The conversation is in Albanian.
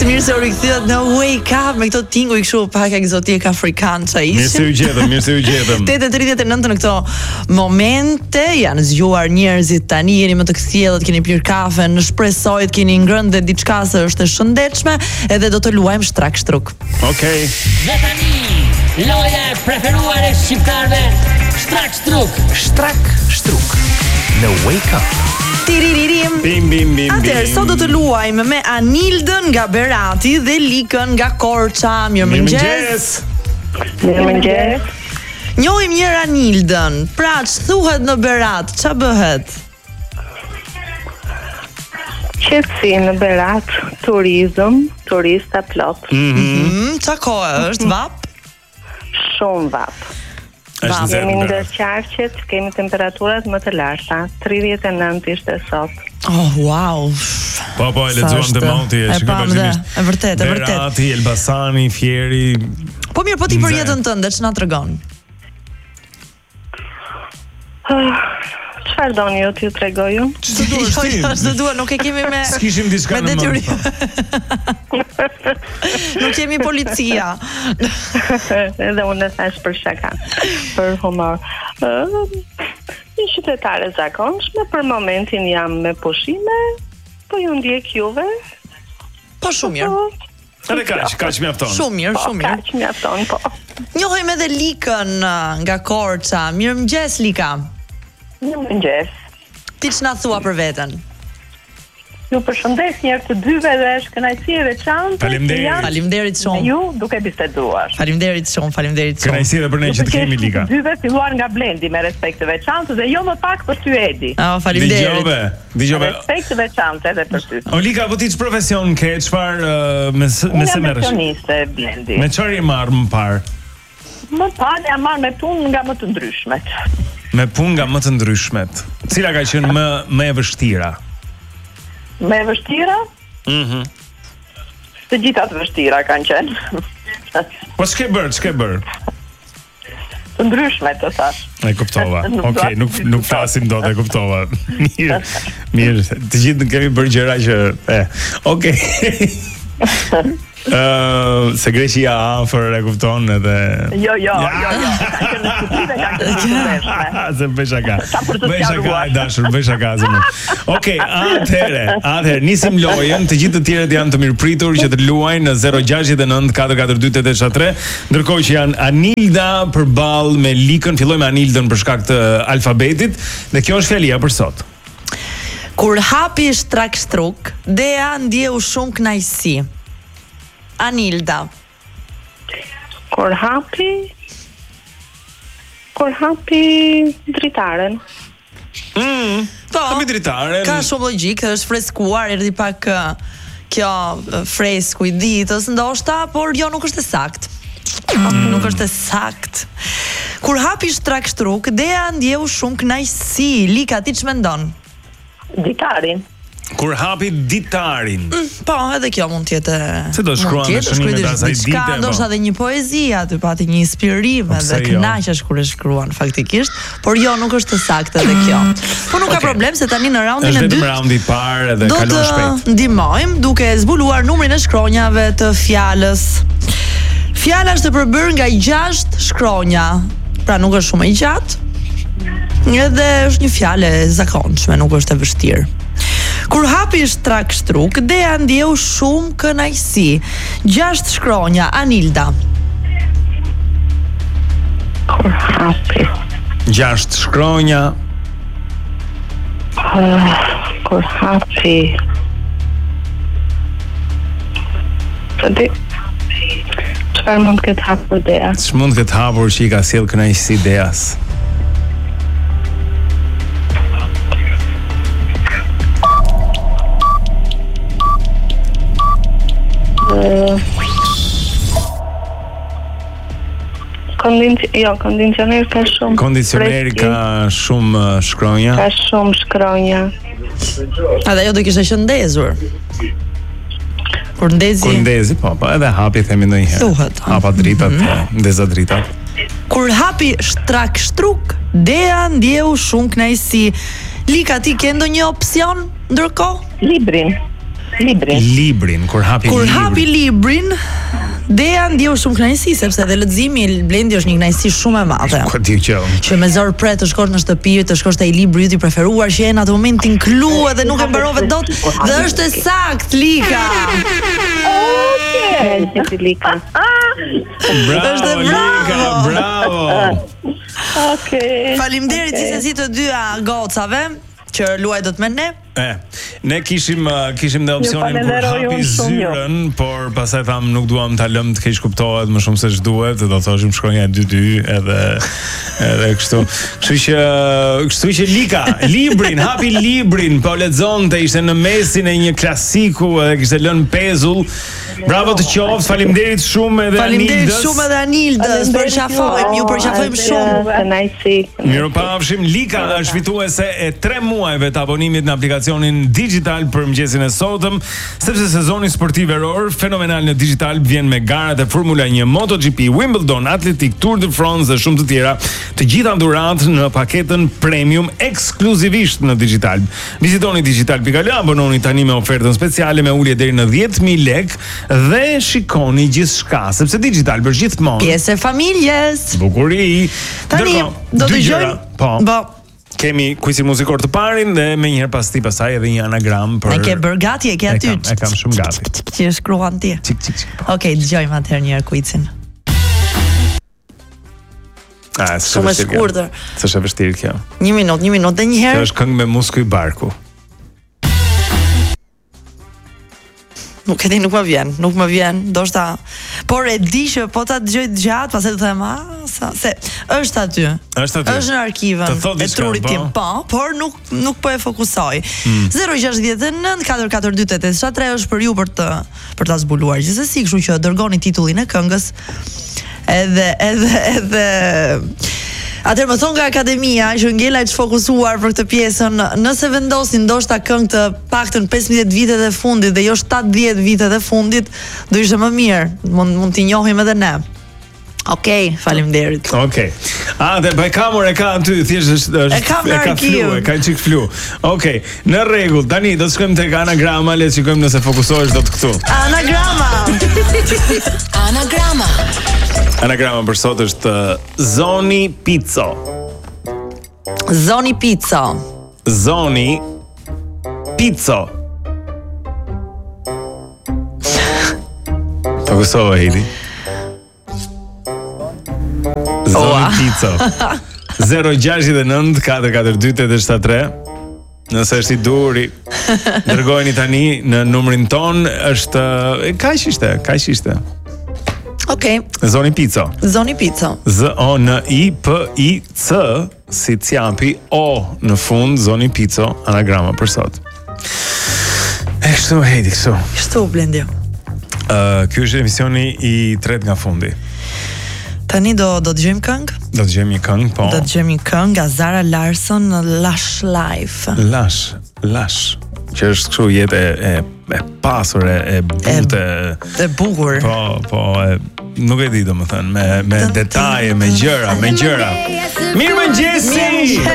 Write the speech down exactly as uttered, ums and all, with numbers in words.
Të mirë se u rikthyet në Wake Up me këto tinguj kështu pak egzotik afrikan ça ishim. Mirë se u gjetëm, mirë se u gjetëm. tetë e tridhjetë e nëntë në këto momente janë zgjuar njerëzit tani, jeni më të kthjellët, keni pirë kafe, në shpresoj të keni ngrënë dhe diçka se është e shëndetshme, edhe do të luajmë shtrak shtruk. Okej. Okay. Dhe tani, loja e preferuar e shqiptarëve, shtrak shtruk. Shtrak shtruk në Wake Up. Tiriririm. Bim bim bim. Atëherë sot do të luajmë me Anildën nga Berati dhe Likën nga Korça. Mirëmëngjes. Mirëmëngjes. Njohim njëra Anildën. Pra, ç'thuhet në Berat? Ç'a bëhet? Qetësi në Berat, turizëm, turista plot. Mhm. Ç'a kohë është? Vap? Shumë vap. Është Jemi në ndër qarqet, kemi temperaturat më të larta. tridhjetë e nëntë ishte sot. Oh, wow. Po, po, e lexuam të monti, e shikoj vazhdimisht. E vërtet, e vërtet. Berati, Elbasani, Fieri. Po mirë, po ti për jetën tënde ç'na tregon? Çfarë doni ju t'ju tregoj unë? Ç'të duash ti? Jo, s'do dua, nuk e kemi me. S'kishim diçka në detyrim. Nuk kemi policia. Edhe unë e thash për shaka, për humor. Uh, një qytetare zakonshme, për momentin jam me pushime, po ju ndjek juve. Po shumë mirë. Edhe kaq, kaq mjafton. Shumë mirë, shumë mirë. Kaq mjafton, po. Njohim edhe Likën uh, nga Korça. Mirëmëngjes Lika. Mirëmëngjes. Ti ç'na thua për veten? Ju përshëndes njerë të dyve dhe është kënaqësi e veçantë. Faleminderit. Faleminderit Me shumë. ju duke biseduar. Faleminderit shumë, faleminderit shumë. Kënaqësi edhe për ne që të kemi Lika. Të dyve filluar nga Blendi me respekt të veçantë dhe jo më pak për ty Edi. Oh, faleminderit. Dëgjove, dëgjove. Respekt të veçantë edhe për ty. O Lika, po ti ç'profesion ke? Çfarë uh, me s- me se Unë merresh? jam profesioniste Blendi. Me çfarë je marr më parë? Më parë jam marrë me punë nga më të ndryshmet. Me punë nga më të ndryshmet. Cila ka qenë më më e vështira? Me vështira? Mhm. Të gjitha të vështira kanë qenë. Po ç'ke bër, ç'ke bër? Të ndryshmet të thash. E kuptova. Nuk Okej, do- nuk nuk flasim dot, e kuptova. Mirë. Mirë, të gjithë kemi bërë gjëra që e. Okej. Ë, se Greqia afër e kupton edhe. Jo, jo, jo, jo. Ka qenë në Shqipëri dhe ka qenë të ndryshme. Se bëj shaka. Sa për të Bëj shaka, sqaruar. e dashur, bëj shaka zemër. Okej, atëherë, atëherë nisim lojën, të gjithë të tjerët janë të mirëpritur që të luajnë në zero gjasht e nëntë katër katër dy tetë shtat tre, ndërkohë që janë Anilda përballë me Likën. Fillojmë me Anildën për shkak të alfabetit dhe kjo është fjalia për sot. Kur hapi shtrak shtruk, Dea ndjeu shumë kënaqësi. Anilda. Kur hapi Kur hapi dritaren. Mm, Po. Hapi dritaren. Ka shumë logjik, është freskuar, erdhi pak uh, kjo uh, fresku i ditës ndoshta, por jo nuk është e saktë. Mm. Nuk është e saktë. Kur hapi shtrak shtruk, Dea ndjeu shumë kënaqësi. Lika, ti ç'mendon? Ditarin. Kur hapi ditarin. Mm, po, edhe kjo mund të jetë. Se do shkruan në shënimet e asaj dite, po. Ndoshta edhe një poezi aty, pati një inspirim Po, edhe pse jo? kënaqesh kur e shkruan faktikisht, por jo nuk është e saktë edhe kjo. Po nuk ka Okay. problem se tani në raundin Është e vetëm dytë raundi i parë dhe do kalon të shpejt. ndihmojmë duke zbuluar numrin e shkronjave të fjalës. Fjala është e përbërë nga gjashtë shkronja, pra nuk është shumë e gjatë. Edhe është një fjalë e zakonshme, nuk është e vështirë. Kur hapi shtrak shtruk, Dea ndjeu shumë kënaqësi. Gjashtë shkronja, Anilda. Kur hapi. Gjashtë shkronja. Uh, kur hapi. Të di. Çfarë mund të ketë hapur Dea? Ç'mund të ketë hapur që i ka sjell kënaqësi Deas? Uh, Kondici, jo, kondicioner ka shumë. Kondicioneri freski, ka shumë uh, shkronja. ka shumë shkronja. Edhe ajo do kishte qenë ndezur. Kur ndezi. Kur ndezi, po, po, edhe hapi themi ndonjëherë. Thuhet. Hapa dritat, mm-hmm. ndeza dritat. Kur hapi shtrak shtruk, Dea ndjeu shumë kënaqësi. Lika, ti ke ndonjë opsion ndërkohë? Librin. Librin. Librin, kur hapi Kur librin. hapi librin, Dea ndjeu shumë kënaqësi sepse edhe leximi i Blendi është një kënaqësi shumë e madhe. Ku di që. Që me zor pret të shkosh në shtëpi, të shkosh te ai libri yt i preferuar që je në atë moment inkluë dhe nuk e mbarove dot dhe është e sakt Lika. Okej, si Lika. Bravo Lika, bravo. Okej. Faleminderit gjithsesi të dyja gocave që luaj dot me ne. E, ne kishim uh, kishim dhe opsionin kur falenderoj hapi unë shumë, jo. zyrën, por pastaj tham nuk duam ta lëm të keq kuptohet më shumë se ç'duhet, do thoshim shkronja dy dy edhe edhe kështu. Kështu që kështu që Lika, librin, hapi librin, po lexonte, ishte në mesin e një klasiku edhe kishte lënë pezull. Bravo të qoftë, faleminderit shumë edhe Anildës. Faleminderit shumë edhe Anildës, përqafojmë, ju përqafojmë shumë. Nice. Mirupafshim, Lika është fituese e tre muajve të abonimit në aplikacionin digital për mëngjesin e sotëm, sepse sezoni sportiv veror fenomenal në digital vjen me garat e Formula një, MotoGP, Wimbledon, Atletik, Tour de France dhe shumë të tjera, të gjitha dhuratë në paketën premium ekskluzivisht në digital. Vizitoni digital pikë al, abononi tani me ofertën speciale me ulje deri në dhjetë mijë lekë dhe shikoni gjithçka, sepse digital për gjithmonë. Pjesë e familjes. Bukuri. Tani do të dëgjojmë. Po. Po. Kemi kuizin muzikor të parin dhe më njëherë pas ti pasaj edhe një anagram për. E ke bërë gati, e ke aty. E kam, e kam shumë gati. Që shkruan ti. Çik çik çik. Okej, dëgjojmë atëherë një herë kuicin. Ah, Shumë e shkurtër. S'është e vështirë kjo. Një minutë, një minutë dhe një Kjo herë. është këngë me muskuj barku. Nuk e di, nuk më vjen, nuk më vjen, ndoshta. Por e di që po ta dëgjoj gjatë, pastaj do them, ah, sa, se është aty. Është aty. Është në arkivën Të thot e diçka, trurit po? tim, po, por nuk nuk po e fokusoj. zero gjashtë nëntë katër katër dy tetë tre është për ju për të për ta zbuluar. Gjithsesi, kështu që dërgoni titullin e këngës. Edhe edhe edhe Atëherë më thonë nga akademia që ngela e fokusuar për këtë pjesën, nëse vendosin ndoshta këngë të paktën pesëmbëdhjetë vitet e fundit dhe jo shtatëdhjetë vitet e fundit, do ishte më mirë. Mund mund t'i njohim edhe ne. Okej, faleminderit. Okej. A, dhe pa e kamur e ka aty, thjesht është është E kam në ka arkiv. flu, e ka çik flu. Okej, në rregull. Tani do të shkojmë tek anagrama, le të shikojmë nëse fokusohesh dot këtu. Anagrama. Anagrama. Anagrama për sot është uh, Zoni Pizzo. Zoni Pizzo. Zoni Pizzo. Fokusohu Heidi. Zoni Oa. Pizzo. zero gjashtë nëntë katër katër dy tetë shtat tre. Nëse është i duri, dërgojeni tani në numrin ton, është kaq ishte, kaq ishte. Okej, Zoni Pizzo. Zoni Pizzo. Z O N I P I C si Ciampi O në fund, Zoni Pizzo, anagrama për sot. E kështu Heidi, kështu. Kështu Blendi. Uh, ky është emisioni i tretë nga fundi. Tani do do dëgjojmë këngë? Do të dëgjojmë një këngë, po. Do të dëgjojmë një këngë nga Zara Larsson në Lush Life. Lash, lash. Që është kështu jetë e, e, e pasur, e, e butë, E bukur. po, po, e, nuk e di domethënë, me me detaje, me gjëra, me gjëra. Mirëmëngjesi!